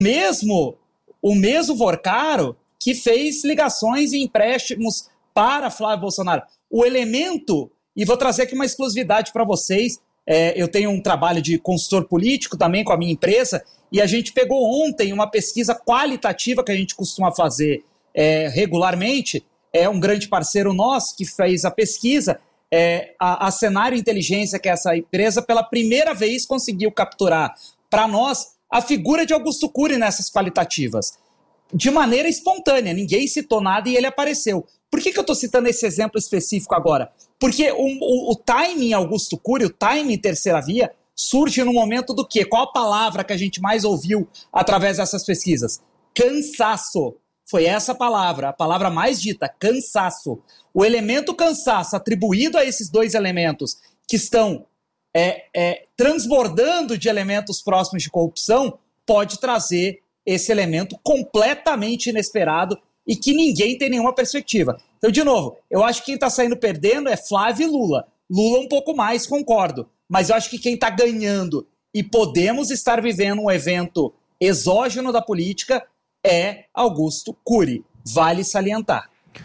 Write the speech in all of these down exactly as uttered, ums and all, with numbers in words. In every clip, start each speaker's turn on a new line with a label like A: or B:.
A: mesmo, o mesmo Vorcaro que fez ligações e empréstimos para Flávio Bolsonaro. O elemento, e vou trazer aqui uma exclusividade para vocês, é, eu tenho um trabalho de consultor político também com a minha empresa, e a gente pegou ontem uma pesquisa qualitativa que a gente costuma fazer é, regularmente, é um grande parceiro nosso que fez a pesquisa, é, a, a Cenário Inteligência, que é essa empresa, pela primeira vez conseguiu capturar para nós a figura de Augusto Cury nessas qualitativas, de maneira espontânea, ninguém citou nada e ele apareceu. Por que, que eu estou citando esse exemplo específico agora? Porque o, o, o timing Augusto Cury, o timing Terceira Via, surge no momento do quê? Qual a palavra que a gente mais ouviu através dessas pesquisas? Cansaço. Foi essa palavra, a palavra mais dita, cansaço. O elemento cansaço atribuído a esses dois elementos que estão é, é, transbordando de elementos próximos de corrupção pode trazer esse elemento completamente inesperado e que ninguém tem nenhuma perspectiva. Então, de novo, eu acho que quem está saindo perdendo é Flávio e Lula. Lula um pouco mais, concordo. Mas eu acho que quem está ganhando e podemos estar vivendo um evento exógeno da política é Augusto Cury. Vale salientar.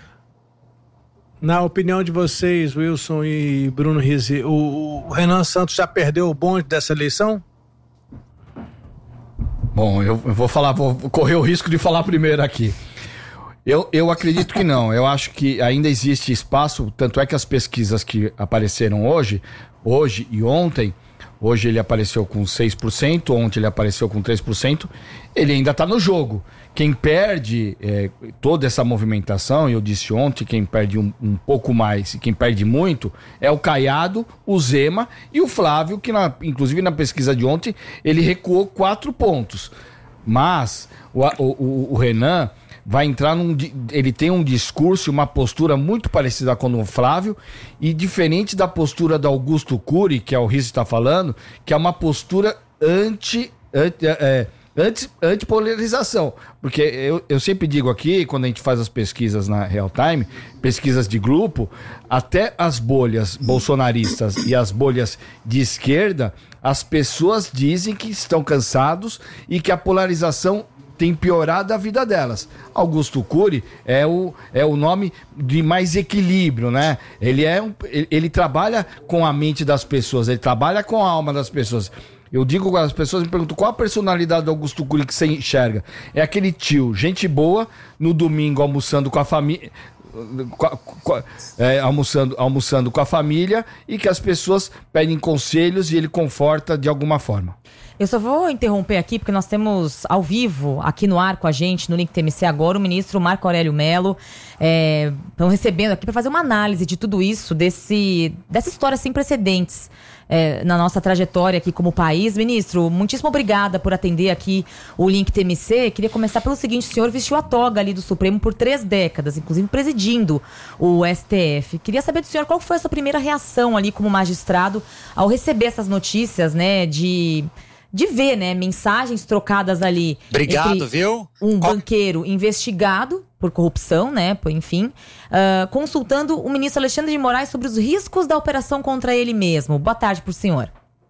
B: Na opinião de vocês, Wilson e Bruno Rizzi, o, o Renan Santos já perdeu o bonde dessa eleição?
C: Bom, eu, eu vou falar, vou correr o risco de falar primeiro aqui. Eu, eu acredito que não. Eu acho que ainda existe espaço, tanto é que as pesquisas que apareceram hoje, hoje e ontem, hoje ele apareceu com seis por cento, ontem ele apareceu com três por cento, ele ainda está no jogo. Quem perde é, toda essa movimentação, eu disse ontem, quem perde um, um pouco mais e quem perde muito é o Caiado, o Zema e o Flávio, que na, inclusive na pesquisa de ontem ele recuou quatro pontos. Mas o, o, o Renan vai entrar num... Ele tem um discurso e uma postura muito parecida com o Flávio e diferente da postura do Augusto Cury, que é o Rizzi está falando, que é uma postura anti... anti é, Anti, antipolarização, porque eu, eu sempre digo aqui, quando a gente faz as pesquisas na Real Time, pesquisas de grupo, até as bolhas bolsonaristas e as bolhas de esquerda, as pessoas dizem que estão cansados e que a polarização tem piorado a vida delas. Augusto Cury é o, é o nome de mais equilíbrio, né? Ele, é um, ele, ele trabalha com a mente das pessoas, ele trabalha com a alma das pessoas. Eu digo, as pessoas me perguntam qual a personalidade do Augusto Cury que você enxerga. É aquele tio, gente boa, no domingo almoçando com a família, é, almoçando, almoçando com a família e que as pessoas pedem conselhos e ele conforta de alguma forma.
D: Eu só vou interromper aqui, porque nós temos ao vivo, aqui no ar com a gente, no Link T M C agora, o ministro Marco Aurélio Mello. É, estão recebendo aqui para fazer uma análise de tudo isso, desse, dessa história sem precedentes é, na nossa trajetória aqui como país. Ministro, muitíssimo obrigada por atender aqui o Link T M C. Queria começar pelo seguinte: o senhor vestiu a toga ali do Supremo por três décadas, inclusive presidindo o S T F. Queria saber do senhor qual foi a sua primeira reação ali como magistrado ao receber essas notícias, né, de... de ver, né, mensagens trocadas ali.
E: Obrigado, viu?
D: Um
E: Qual...
D: banqueiro investigado por corrupção, né, por, enfim, uh, consultando o ministro Alexandre de Moraes sobre os riscos da operação contra ele mesmo. Boa tarde pro senhor.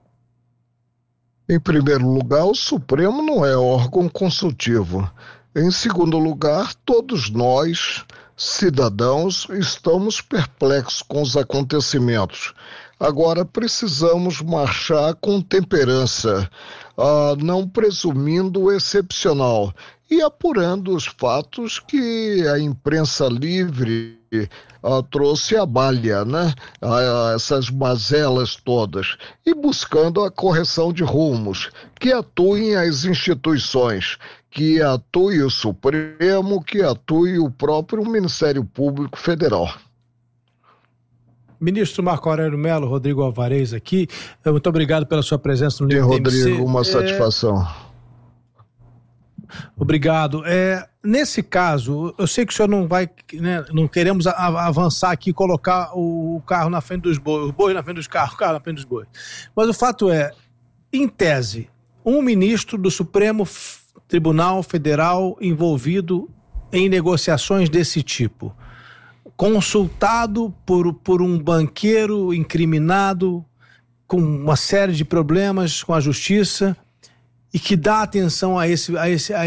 F: Em primeiro lugar, o Supremo não é órgão consultivo. Em segundo lugar, todos nós, cidadãos, estamos perplexos com os acontecimentos. Agora precisamos marchar com temperança, uh, não presumindo o excepcional e apurando os fatos que a imprensa livre uh, trouxe à balha, né? Uh, essas mazelas todas, e buscando a correção de rumos, que atuem as instituições, que atue o Supremo, que atue o próprio Ministério Público Federal.
B: Ministro Marco Aurélio Mello, Rodrigo Alvarez aqui, muito obrigado pela sua presença no Link T M C.
F: Rodrigo, uma satisfação.
B: É... Obrigado. É, nesse caso, eu sei que o senhor não vai, né, não queremos a, a, avançar aqui e colocar o, o carro na frente dos bois, os bois na frente dos carros, o carro na frente dos bois. Mas o fato é, em tese, um ministro do Supremo Tribunal Federal envolvido em negociações desse tipo, consultado por, por um banqueiro incriminado com uma série de problemas com a justiça e que dá atenção a esse, a esse, a